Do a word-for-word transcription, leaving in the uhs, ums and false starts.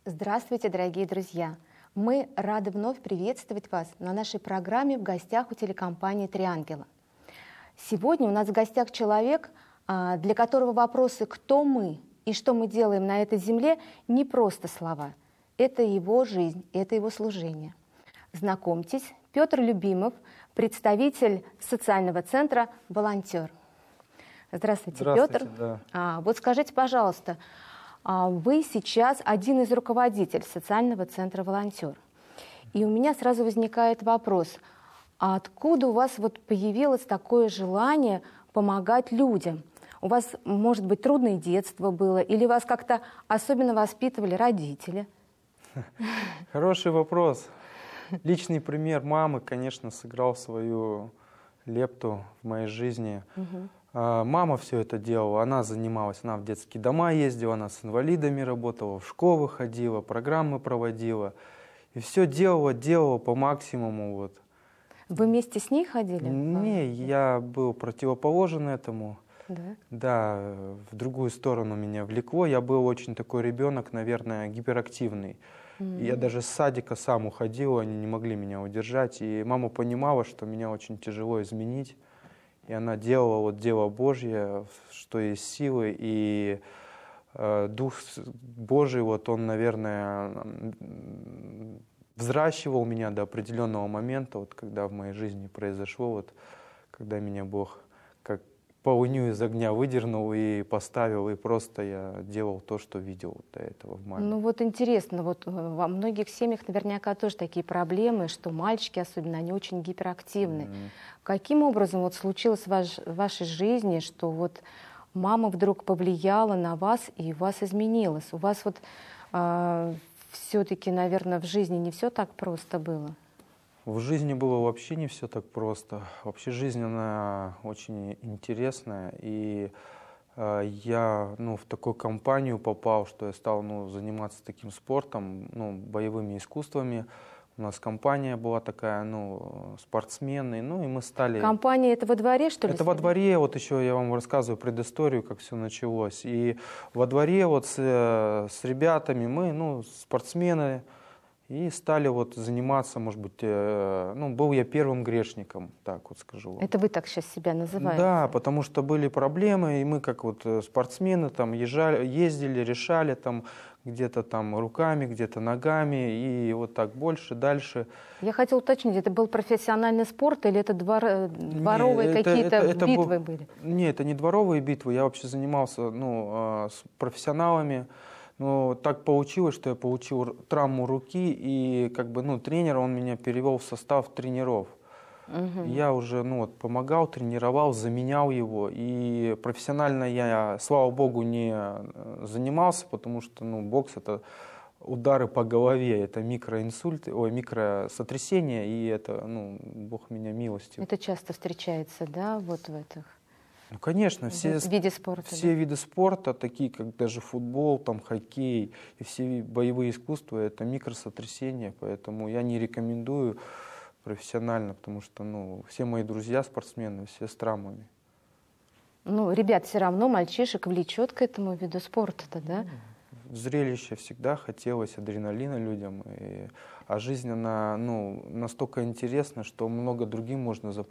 Здравствуйте, дорогие друзья! Мы рады вновь приветствовать вас на нашей программе «В гостях у телекомпании «Три ангела». Сегодня у нас в гостях человек, для которого вопросы «Кто мы?» и «Что мы делаем на этой земле?» не просто слова. Это его жизнь, это его служение. Знакомьтесь, Петр Любимов, представитель социального центра «Волонтер». Здравствуйте, Здравствуйте, Петр. Да. А, вот скажите, пожалуйста, вы сейчас один из руководителей социального центра «Волонтер». И у меня сразу возникает вопрос, а откуда у вас вот появилось такое желание помогать людям? У вас, может быть, трудное детство было, или вас как-то особенно воспитывали родители? Хороший вопрос. Личный пример мамы, конечно, сыграл свою лепту в моей жизни. Угу. Мама все это делала, она занималась, она в детские дома ездила, она с инвалидами работала, в школы ходила, программы проводила. И все делала, делала по максимуму. Вот. Вы вместе с ней ходили? Не, я был противоположен этому. Да? Да, в другую сторону меня влекло. Я был очень такой ребенок, наверное, гиперактивный. Mm-hmm. Я даже с садика сам уходил, они не могли меня удержать. И мама понимала, что меня очень тяжело изменить. И она делала вот дело Божье, что есть силы, и э, Дух Божий, вот он, наверное, взращивал меня до определенного момента, вот когда в моей жизни произошло, вот когда меня Бог как полынью из огня выдернул и поставил, и просто я делал то, что видел до этого в маме. Ну вот интересно, вот во многих семьях наверняка тоже такие проблемы, что мальчики особенно, они очень гиперактивны. Mm-hmm. Каким образом вот случилось в, ваш, в вашей жизни, что вот мама вдруг повлияла на вас и у вас изменилось? У вас вот э, все-таки, наверное, в жизни не все так просто было? В жизни было вообще не все так просто. Вообще жизнь, она очень интересная. И э, я ну, в такую компанию попал, что я стал ну, заниматься таким спортом, ну, боевыми искусствами. У нас компания была такая, ну, спортсмены, ну и мы стали... Компания это во дворе, что ли? Это во дворе, вот еще я вам рассказываю предысторию, как все началось. И во дворе вот с, с ребятами мы, ну, спортсмены, и стали вот заниматься, может быть, э, ну, был я первым грешником, так вот скажу. Это вы так сейчас себя называете? Да, потому что были проблемы, и мы как вот спортсмены там езжали, ездили, решали там где-то там руками, где-то ногами, и вот так больше, дальше. Я хотела уточнить, это был профессиональный спорт или это двор, дворовые не, какие-то это, это битвы был, были? Нет, это не дворовые битвы, я вообще занимался ну, с профессионалами. Но так получилось, что я получил травму руки, и как бы, ну, тренер, он меня перевел в состав тренеров. Угу. Я уже ну, вот, помогал, тренировал, заменял его. И профессионально я, слава богу, не занимался, потому что ну, бокс — это удары по голове, это микроинсульт, ой, микросотрясение, и это, ну, Бог меня милостив. Это часто встречается, да, вот в этих... Ну, конечно, все, виды спорта, все да? виды спорта, такие как даже футбол, там, хоккей и все боевые искусства, это микросотрясения, поэтому я не рекомендую профессионально, потому что ну, все мои друзья спортсмены, все с травмами. Ну, ребят, все равно мальчишек влечет к этому виду спорта-то, да? Зрелище всегда хотелось, адреналина людям, и, а жизнь, она ну, настолько интересна, что много другим можно